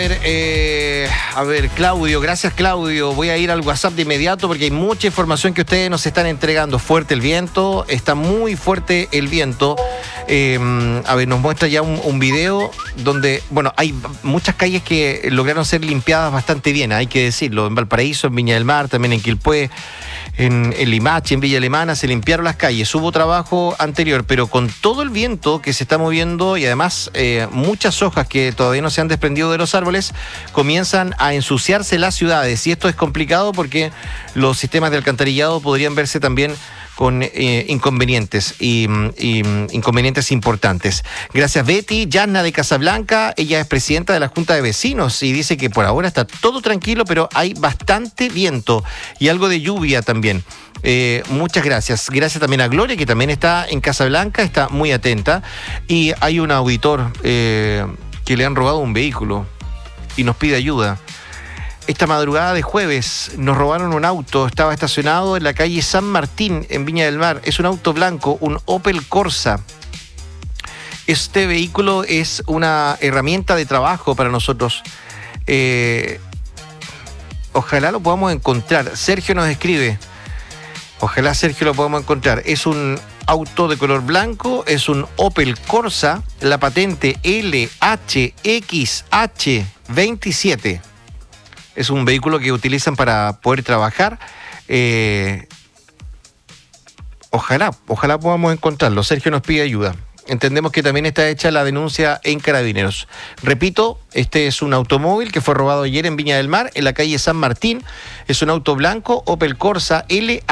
A ver, Claudio, gracias Claudio. Voy a ir al WhatsApp de inmediato porque hay mucha información que ustedes nos están entregando. Fuerte el viento, está muy fuerte el viento. A ver, nos muestra ya un video donde, bueno, hay muchas calles que lograron ser limpiadas bastante bien, hay que decirlo. En Valparaíso, en Viña del Mar, también en Quilpué, en Limache, en Villa Alemana, se limpiaron las calles. Hubo trabajo anterior, pero con todo el viento que se está moviendo y además muchas hojas que todavía no se han desprendido de los árboles, comienzan a ensuciarse las ciudades. Y esto es complicado porque los sistemas de alcantarillado podrían verse también con inconvenientes y inconvenientes importantes. Gracias Betty. Yanna de Casablanca, ella es presidenta de la Junta de Vecinos y dice que por ahora está todo tranquilo, pero hay bastante viento y algo de lluvia también. Muchas gracias. Gracias también a Gloria, que también está en Casablanca, está muy atenta. Y hay un auditor que le han robado un vehículo y nos pide ayuda. Esta madrugada de jueves nos robaron un auto, estaba estacionado en la calle San Martín, en Viña del Mar. Es un auto blanco, un Opel Corsa. Este vehículo es una herramienta de trabajo para nosotros. Ojalá lo podamos encontrar. Sergio nos escribe. Ojalá Sergio lo podamos encontrar. Es un auto de color blanco, es un Opel Corsa, la patente LHXH27. Es un vehículo que utilizan para poder trabajar. Ojalá podamos encontrarlo. Sergio nos pide ayuda. Entendemos que también está hecha la denuncia en Carabineros. Repito, este es un automóvil que fue robado ayer en Viña del Mar, en la calle San Martín. Es un auto blanco Opel Corsa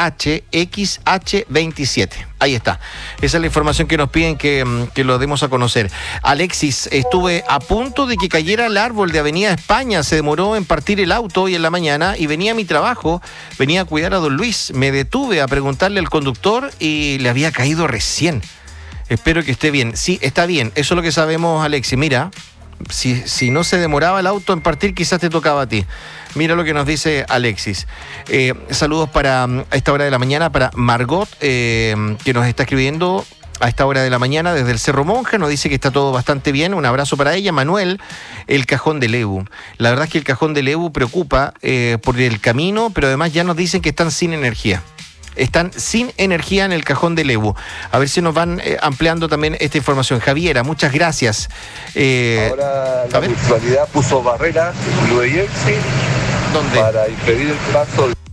LHXH27. Ahí está. Esa es la información que nos piden que lo demos a conocer. Alexis, estuve a punto de que cayera el árbol de Avenida España. Se demoró en partir el auto hoy en la mañana y venía a mi trabajo, venía a cuidar a don Luis. Me detuve a preguntarle al conductor y le había caído recién. Espero que esté bien. Sí, está bien. Eso es lo que sabemos, Alexis. Mira, si no se demoraba el auto en partir, quizás te tocaba a ti. Mira lo que nos dice Alexis. Saludos para a esta hora de la mañana para Margot, que nos está escribiendo a esta hora de la mañana desde el Cerro Monja. Nos dice que está todo bastante bien. Un abrazo para ella. Manuel, el Cajón del Lebu. La verdad es que el Cajón del Lebu preocupa por el camino, pero además ya nos dicen que están sin energía. Están sin energía en el Cajón del Lebu. A ver si nos van ampliando también esta información. Javiera, muchas gracias. Ahora la municipalidad puso barreras en Blue Jersey para impedir el paso.